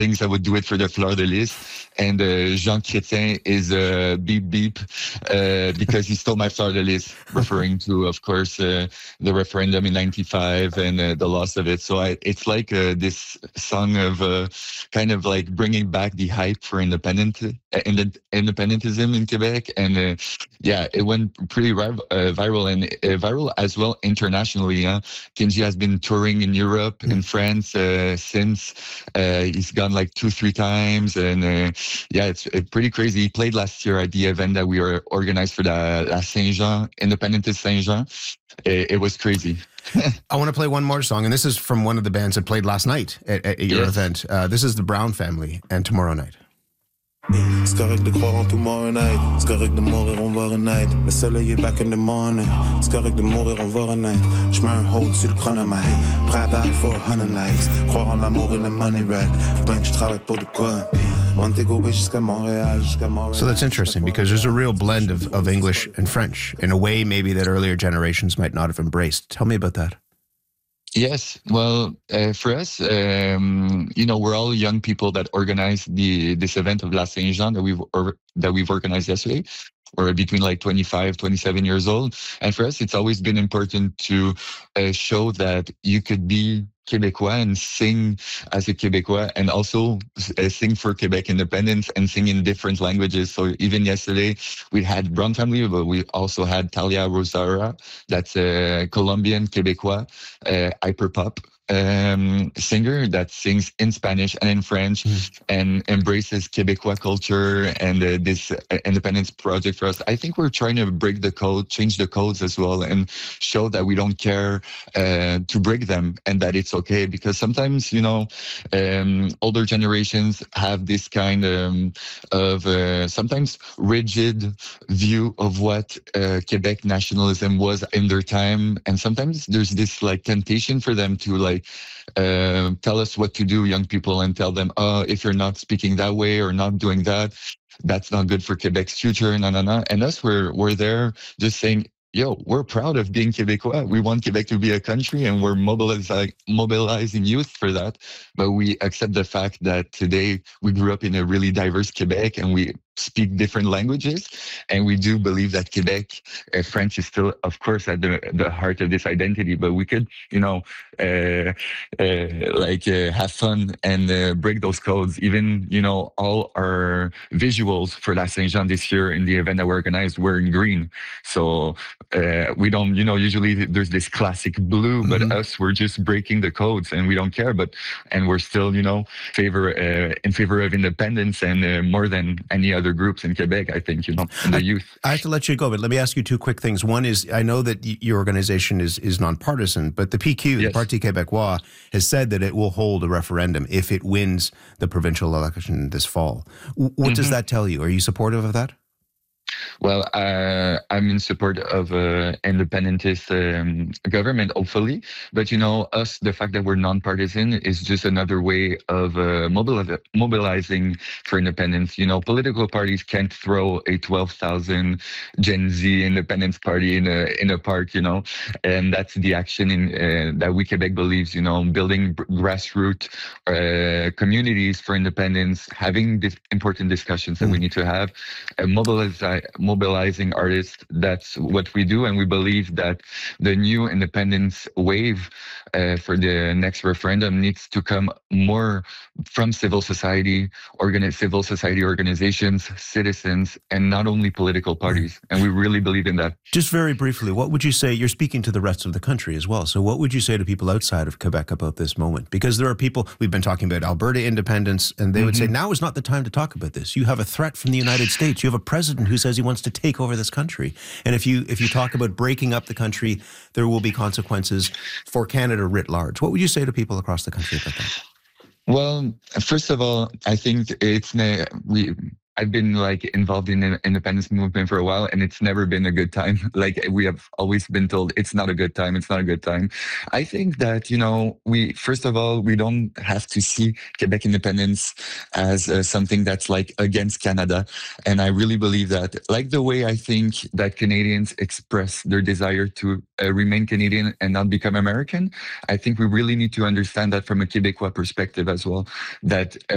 I would do it for the Fleur de Lys. And Jean Chrétien is beep beep because he stole my Fleur de Lys, referring to, of course, the referendum in '95 and the loss of it. So it's like this song of kind of like bringing back the hype for independentism in Quebec. And yeah, it went pretty viral and viral as well internationally. Kenji has been touring in Europe, in France since. He's gone like 2-3 times, and yeah, it's pretty crazy. He played last year at the event that we were organized for the La Saint-Jean, Independentist Saint-Jean. It was crazy. I want to play one more song, and this is from one of the bands that played last night at your event. This is the Brown Family and Tomorrow Night. C'est correct de croire en tomorrow night. C'est correct de mourir, on va renaître. Le soleil est back in the morning. C'est correct de mourir, on va renaître. J'mets un hold sur le chronomètre. Prêt à battre for 100 likes. Croire en l'amour et le money rack. Faut bien que je travaille pour de quoi. So that's interesting because there's a real blend of English and French in a way maybe that earlier generations might not have embraced. Tell me about that. Yes, well, for us, we're all young people that organized this event of La Saint-Jean that we've organized yesterday. We're between like 25, 27 years old. And for us, it's always been important to show that you could be Québécois and sing as a Québécois and also sing for Quebec independence and sing in different languages. So even yesterday, we had Brown Family, but we also had Talia Rosara, that's a Colombian Québécois hyperpop singer that sings in Spanish and in French and embraces Québécois culture and this independence project for us. I think we're trying to break the code, change the codes as well, and show that we don't care to break them and that it's okay. Because sometimes, older generations have this kind of sometimes rigid view of what Quebec nationalism was in their time. And sometimes there's this like temptation for them to tell us what to do, young people, and tell them, oh, if you're not speaking that way or not doing that, that's not good for Quebec's future. And us, we're there just saying, yo, we're proud of being Québécois. We want Quebec to be a country, and we're mobilizing youth for that. But we accept the fact that today we grew up in a really diverse Quebec, and we speak different languages, and we do believe that Quebec French is still, of course, at the heart of this identity. But we could, have fun and break those codes. Even all our visuals for La Saint Jean this year in the event that we organized were in green. So we don't, usually there's this classic blue, but us, we're just breaking the codes, and we don't care. And we're still, in favor of independence and more than any other groups in Quebec, I think, in the youth. I have to let you go, but let me ask you two quick things. One is, I know that your organization is nonpartisan, but the PQ, the Parti Québécois, has said that it will hold a referendum if it wins the provincial election this fall. What does that tell you? Are you supportive of that? Well, I'm in support of independentist government, hopefully. But, us, the fact that we're nonpartisan is just another way of mobilizing for independence. Political parties can't throw a 12,000 Gen Z independence party in a park, and that's the action that We Quebec believes, building grassroots communities for independence, having these important discussions that we need to have, mobilizing artists. That's what we do, and we believe that the new independence wave for the next referendum needs to come more from civil society organizations, citizens, and not only political parties. And we really believe in that. Just very briefly, what would you say? You're speaking to the rest of the country as well. So what would you say to people outside of Quebec about this moment? Because there are people, we've been talking about Alberta independence, and they would say, now is not the time to talk about this. You have a threat from the United States. You have a president who says he wants to take over this country. And if you talk about breaking up the country, there will be consequences for Canada writ large. What would you say to people across the country about that? Well, first of all, I think I've been involved in the independence movement for a while, and it's never been a good time. We have always been told it's not a good time. It's not a good time. I think that, first of all, we don't have to see Quebec independence as something that's against Canada. And I really believe that, the way I think that Canadians express their desire to remain Canadian and not become American, I think we really need to understand that from a Quebecois perspective as well, that